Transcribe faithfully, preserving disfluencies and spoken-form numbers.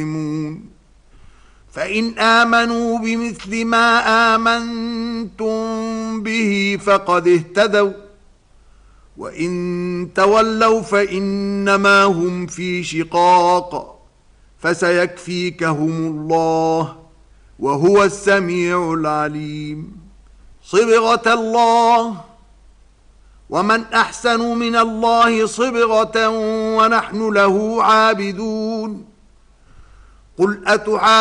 فإن آمنوا بمثل ما آمنتم به فقد اهتدوا وإن تولوا فإنما هم في شقاق فسيكفيكهم الله وهو السميع العليم. صبغة الله ومن أحسن من الله صبغة ونحن له عابدون. قل أتعلمون